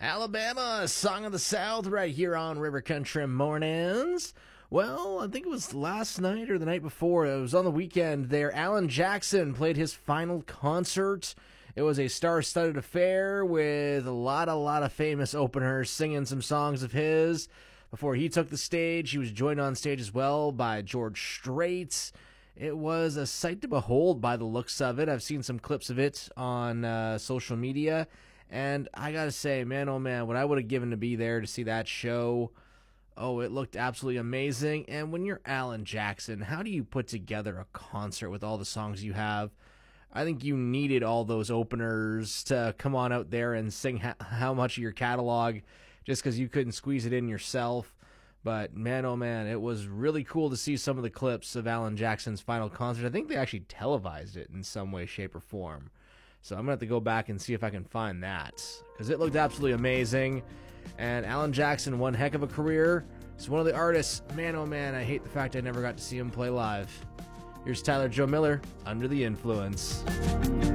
Alabama, Song of the South, right here on River Country Mornings. Well, I think it was last night or the night before. It was on the weekend there. Alan Jackson played his final concert. It was a star-studded affair with a lot of famous openers singing some songs of his. Before he took the stage, he was joined on stage as well by George Strait. It was a sight to behold by the looks of it. I've seen some clips of it on social media. And I gotta say, man, oh man, what I would have given to be there to see that show. Oh, it looked absolutely amazing. And when you're Alan Jackson, how do you put together a concert with all the songs you have? I think you needed all those openers to come on out there and sing how much of your catalog just because you couldn't squeeze it in yourself. But man, oh man, it was really cool to see some of the clips of Alan Jackson's final concert. I think they actually televised it in some way, shape, or form. So I'm going to have to go back and see if I can find that, because it looked absolutely amazing. And Alan Jackson, one heck of a career. He's one of the artists. Man, oh man, I hate the fact I never got to see him play live. Here's Tyler Joe Miller, Under the Influence.